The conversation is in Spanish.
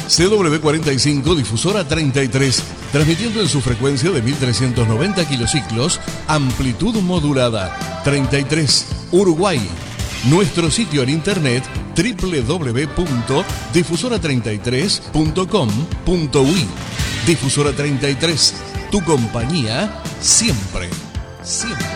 CW45 Difusora 33, transmitiendo en su frecuencia de 1390 kilociclos, amplitud modulada. 33, Uruguay. Nuestro sitio en internet www.difusora33.com.uy. Difusora 33, tu compañía siempre, siempre.